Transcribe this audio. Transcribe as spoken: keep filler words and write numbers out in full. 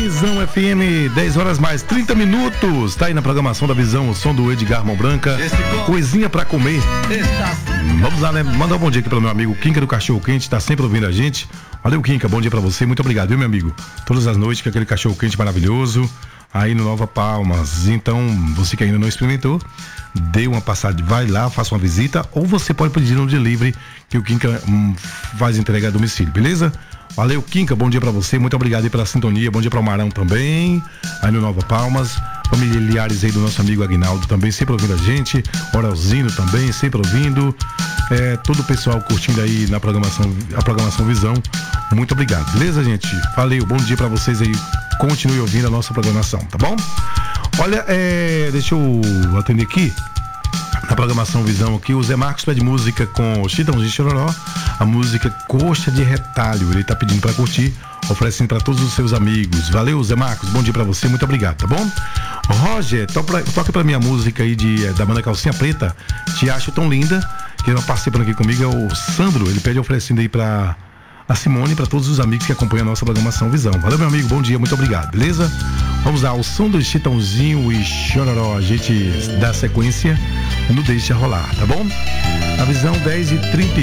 Visão F M, dez horas mais trinta minutos. Tá aí na programação da Visão, o som do Edgar Mão Branca. Coisinha pra comer. Vamos lá, né? Mandar um bom dia aqui pro meu amigo Quinca do Cachorro Quente, tá sempre ouvindo a gente. Valeu, Quinca, bom dia pra você, muito obrigado, viu, meu amigo? Todas as noites com aquele cachorro quente maravilhoso, aí no Nova Palmas. Então, você que ainda não experimentou, dê uma passada, vai lá, faça uma visita, ou você pode pedir no delivery, que o Quinca hum, faz entrega a domicílio, beleza? Valeu, Quinca, bom dia pra você, muito obrigado aí pela sintonia, bom dia pra Marão também, aí no Nova Palmas, familiares aí do nosso amigo Aguinaldo também, sempre ouvindo a gente, Oralzino também, sempre ouvindo, é, todo o pessoal curtindo aí na programação, a programação Visão, muito obrigado, beleza, gente? Valeu, bom dia pra vocês aí, continue ouvindo a nossa programação, tá bom? Olha, é, deixa eu atender aqui na programação Visão aqui, o Zé Marcos pede música com o Chitãozinho Chororó, a música Coxa de Retalho, ele tá pedindo pra curtir, oferecendo pra todos os seus amigos. Valeu, Zé Marcos, bom dia pra você, muito obrigado, tá bom? Roger, toca, toca pra mim a música aí de, da banda Calcinha Preta, Te Acho Tão Linda, que tá participando aqui comigo é o Sandro, ele pede oferecendo aí pra a Simone e para todos os amigos que acompanham a nossa programação Visão. Valeu, meu amigo, bom dia, muito obrigado, beleza? Vamos lá, o som do Chitãozinho e Chororó, a gente dá sequência no Deixa Rolar, tá bom? A Visão dez e trinta e